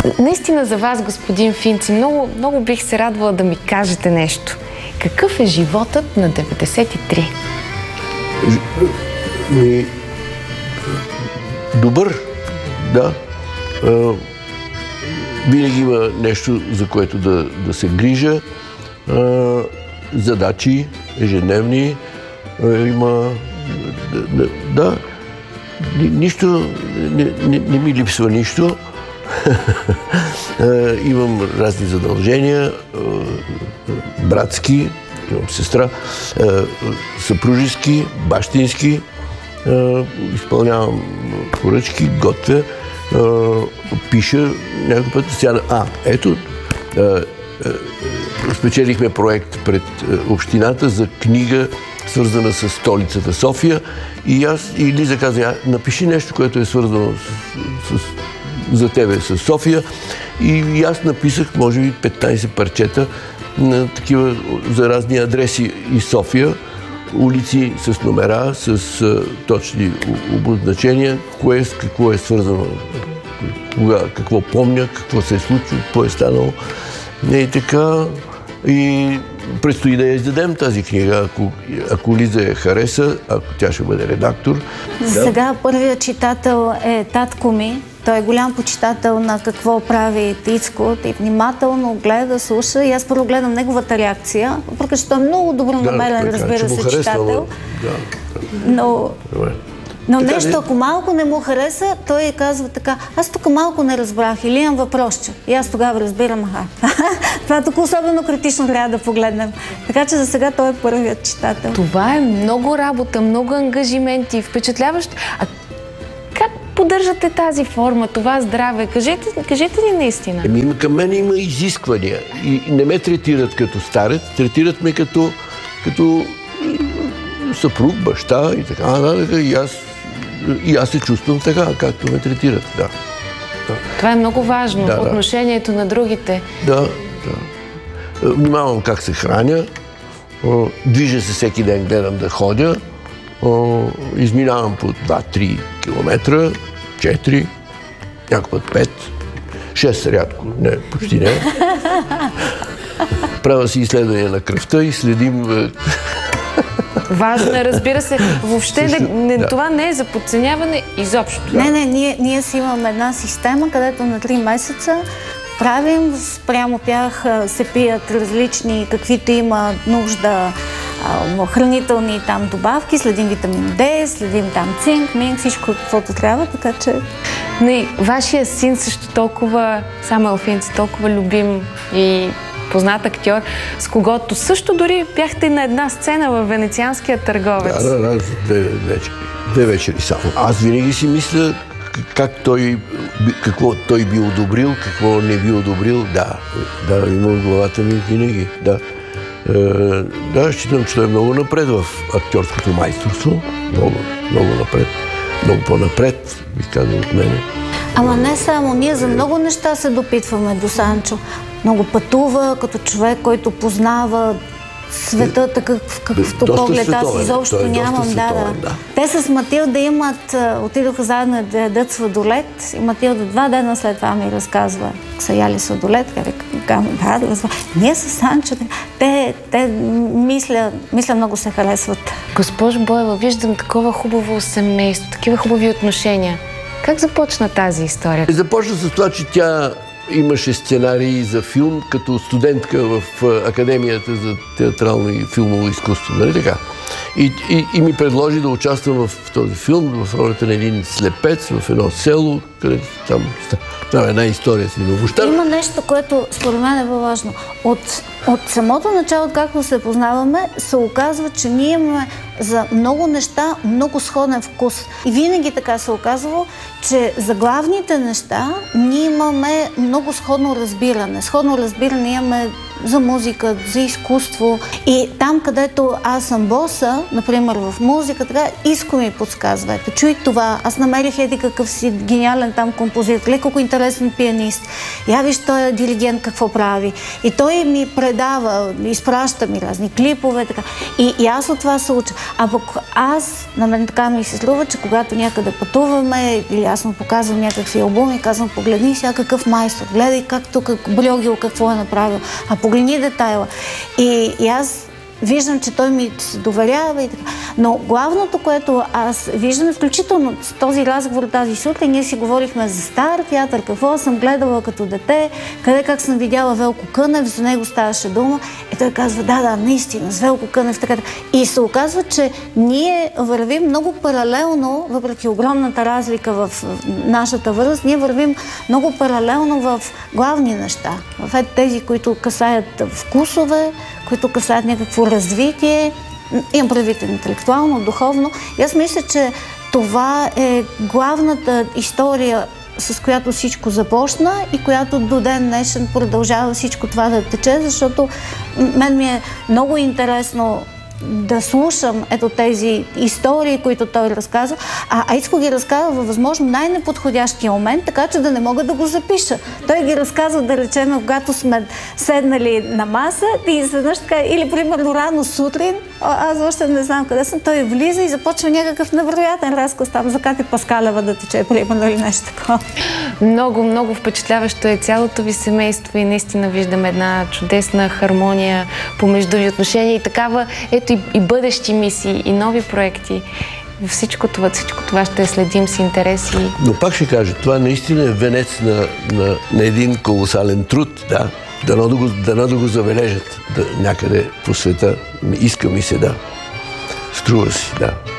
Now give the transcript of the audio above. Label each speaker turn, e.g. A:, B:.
A: Наистина за вас, господин Финци, много, много бих се радвала да ми кажете нещо. Какъв е животът на 93?
B: Добър, да. Винаги има нещо, за което да се грижа. Задачи, ежедневни. Има... Да. Нищо... Не ми липсва нищо. Имам разни задължения. Братски, имам сестра. Съпружески, бащински. Изпълнявам поръчки, готвя. Пиша няколко пъти. Ето, спечелихме проект пред общината за книга, свързана с столицата София. И Лиза каза, напиши нещо, което е свързано за тебе с София. И аз написах, може би, 15 парчета на такива за разни адреси из София. Улици с номера, с точни обозначения, какво е свързано, какво помня, какво се е случило, какво е станало. И така, и предстои да я издадем тази книга, ако Лиза я хареса, ако тя ще бъде редактор.
C: Сега първият читател е татко ми. Той е голям почитател на какво прави Тицко. И внимателно гледа, слуша. И аз първо гледам неговата реакция, въпреки че той е много добронамерен, разбира се, читател. Но нещо, ако малко не му хареса, той казва така, аз тук малко не разбрах или имам въпросче. И аз тогава разбирам, това тук особено критично трябва да погледнем. Така че за сега той е първият читател.
A: Това е много работа, много ангажименти, впечатляващо. А как поддържате тази форма, това здраве? Кажете ли наистина?
B: Към мен има изисквания. И не ме третират като старец, третират ме като съпруг, баща и така. И аз се чувствам така, както ме третират. Да.
A: Това е много важно, отношението на другите.
B: Да. Внимавам как се храня, движа се всеки ден, гледам да ходя, изминавам по 2-3 километра, 4, някой път 5, 6 рядко, не, почти не. Правя си изследвания на кръвта и следим...
A: Важно е, разбира се. Въобще това не е за подценяване изобщо.
C: Не, ние си имаме една система, където на 3 месеца правим, спрямо тях се пият различни, каквито има нужда, хранителни там добавки, следим витамин D, следим там цинк, минк, всичко каквото трябва, така че...
A: Вашия син също толкова, Самуел Финци, толкова любим и познат актьор, с когото също дори бяхте на една сцена във Венецианския търговец.
B: Да, две вечери само. Аз винаги си мисля какво той би одобрил, какво не би одобрил. Да, има в главата ми винаги. Да, считам, че той е много напред в актьорското майсторство. Много напред. Много по-напред, бих казал от мене.
C: Ама не само, ние за много неща се допитваме до Санчо. Много пътува, като човек, който познава света, какъвто поглед аз изобщо нямам. Да. Те с Матилда отидоха заедно да ядат сладолет и Матилда 2 дена след това ми разказва, са яли сладолет, ние с Санчо, те мисля много се харесват.
A: Госпожо Боева, виждам такова хубаво семейство, такива хубави отношения. Как започна тази история? Започна
B: с това, че тя имаше сценарии за филм като студентка в Академията за театрално и филмово изкуство, нали така? И ми предложи да участвам в този филм, в ролята на един слепец в едно село, където там една история си новоща.
C: Има нещо, което според мен е важно. От самото начало, както се познаваме, се оказва, че ние имаме за много неща много сходен вкус. И винаги така се оказва, че за главните неща ние имаме много сходно разбиране. Сходно разбиране имаме за музика, за изкуство. И там, където аз съм боса, например в музика, така Иско ми подсказва. Ето, чуй това, аз намерих какъв си гениален великолепен там композитор, колко интересен пианист. Я виж, той е диригент какво прави. И той ми предава, изпраща ми разни клипове, така. И аз от това се уча. А пък аз, на мен така ми се струва, че когато някъде пътуваме, или аз му показвам някакви албуми, казвам, погледни сега какъв майстор, гледай как тук Брюгел какво е направил, а погледни детайла. И аз виждам, че той ми се доверява и така. Но главното, което аз виждам, включително с този разговор тази сутрин, ние си говорихме за стар театър, какво съм гледала като дете, как съм видяла Велко Кънев, за него ставаше дума. И той казва, да, наистина, с Велко Кънев, така. И се оказва, че ние вървим много паралелно, въпреки огромната разлика в нашата възраст, ние вървим много паралелно в главни неща. В тези, които касаят вкусове, които касаят някакво развитие, имам предвид интелектуално, духовно. И аз мисля, че това е главната история, с която всичко започна и която до ден днешен продължава всичко това да тече, защото мен ми е много интересно да слушам тези истории, които той разказва, а Ицко ги разказва във възможно най-неподходящия момент, така че да не мога да го запиша. Той ги разказва, да речем, когато сме седнали на маса и изведнъж така, или примерно рано сутрин, аз още не знам къде съм, той влиза и започва някакъв невероятен разказ там за Кати Паскалева да тече, примерно, или нещо такова.
A: Много, много впечатляващо е цялото ви семейство и наистина виждаме една чудесна хармония помежду ви отношения и такава, и бъдещи мисии, и нови проекти. Всичко това ще следим с интерес.
B: Но пак ще кажа, това наистина е венец на един колосален труд, да. Дано да го забележат някъде по света. Иска ми се, да. Струва си, да.